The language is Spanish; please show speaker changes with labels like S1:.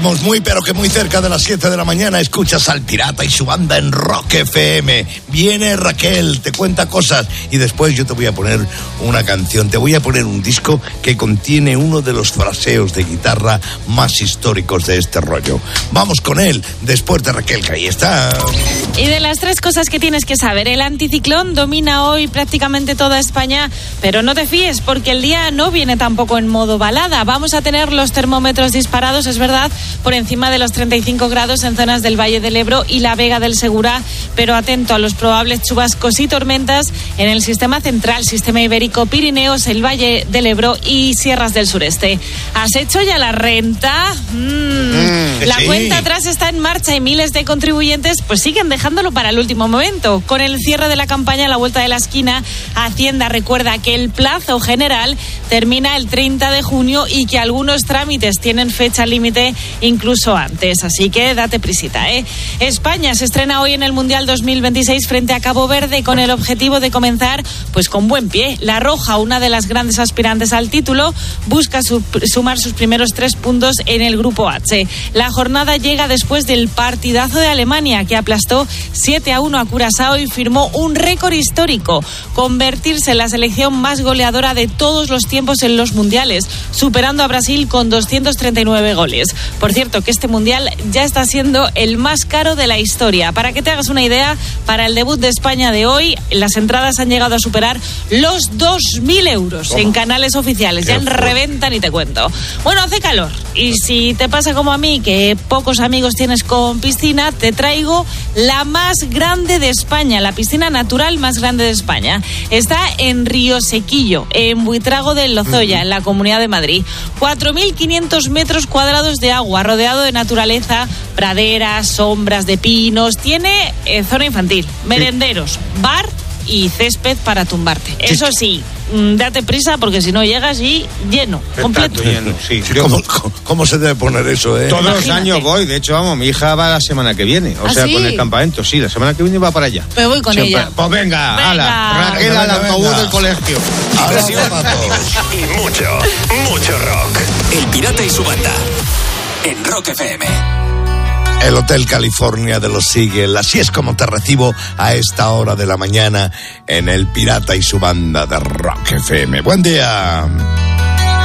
S1: Muy pero que muy cerca de las 7 de la mañana escuchas al Pirata y su banda en Rock FM. Viene Raquel, te cuenta cosas y después yo te voy a poner una canción, te voy a poner un disco que contiene uno de los fraseos de guitarra más históricos de este rollo. Vamos con él después de Raquel, que ahí está.
S2: Y de las 3 cosas que tienes que saber, el anticiclón domina hoy prácticamente toda España, pero no te fíes porque el día no viene tampoco en modo balada. Vamos a tener los termómetros disparados, es verdad, por encima de los 35 grados en zonas del Valle del Ebro y la Vega del Segura, pero atento a los probables chubascos y tormentas en el sistema central, sistema ibérico, Pirineos, el Valle del Ebro y sierras del sureste. ¿Has hecho ya la renta? La
S1: sí.
S2: cuenta atrás está en marcha y miles de contribuyentes pues siguen dejándolo para el último momento. Con el cierre de la campaña a la vuelta de la esquina, Hacienda recuerda que el plazo general termina el 30 de junio y que algunos trámites tienen fecha límite incluso antes, así que date prisita, ¿eh? España se estrena hoy en el Mundial 2026 frente a Cabo Verde con el objetivo de comenzar pues con buen pie. La Roja, una de las grandes aspirantes al título, busca sumar sus primeros 3 puntos en el Grupo H. La jornada llega después del partidazo de Alemania que aplastó 7-1 a Curazao y firmó un récord histórico, convertirse en la selección más goleadora de todos los tiempos en los mundiales, superando a Brasil con 239 goles. Por cierto, que este mundial ya está siendo el más caro de la historia. Para que te hagas una idea, para el debut de España de hoy, las entradas han llegado a superar los 2.000 euros en canales oficiales. Ya en reventa ni te cuento. Bueno, hace calor. Y si te pasa como a mí, que pocos amigos tienes con piscina, te traigo la más grande de España, la piscina natural más grande de España. Está en Río Sequillo, en Buitrago del Lozoya, en la Comunidad de Madrid. 4.500 metros cuadrados de agua, rodeado de naturaleza, praderas, sombras de pinos. Tiene zona infantil, merenderos, bar y césped para tumbarte. Eso sí, date prisa porque si no llegas y lleno, completo.
S3: Lleno, sí.
S1: ¿Cómo se debe poner eso, eh?
S3: Todos los años voy, de hecho, vamos, mi hija va la semana que viene, o sea,
S2: ¿sí?
S3: con el campamento, sí, la semana que viene va para allá.
S2: Pero voy con ella.
S3: Pues venga, ala, Raquel al autobús del colegio.
S4: Y mucho rock. El Pirata y su banda en Rock FM.
S1: El Hotel California de Los Sigel. Así es como te recibo a esta hora de la mañana en El Pirata y su banda de Rock FM. Buen día.